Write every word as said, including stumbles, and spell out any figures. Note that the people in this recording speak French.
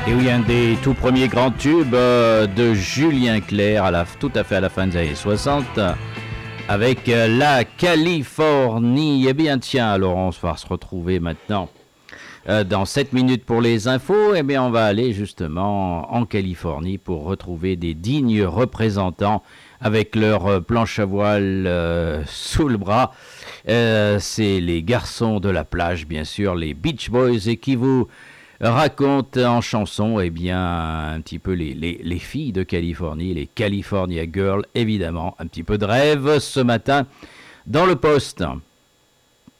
Et oui, un des tout premiers grands tubes euh, de Julien Clerc, à la, tout à fait à la fin des années soixante, avec euh, la Californie. Eh bien tiens, alors on va se retrouver maintenant euh, dans sept minutes pour les infos. Eh bien on va aller justement en Californie pour retrouver des dignes représentants avec leur euh, planche à voile euh, sous le bras. Euh, c'est les garçons de la plage, bien sûr, les Beach Boys, et qui vous raconte en chanson, eh bien, un petit peu les, les, les filles de Californie, les California Girls, évidemment. Un petit peu de rêve ce matin dans le poste.